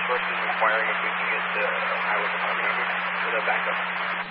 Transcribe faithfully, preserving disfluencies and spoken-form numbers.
person inquiring if we can get the highway department over for the backup.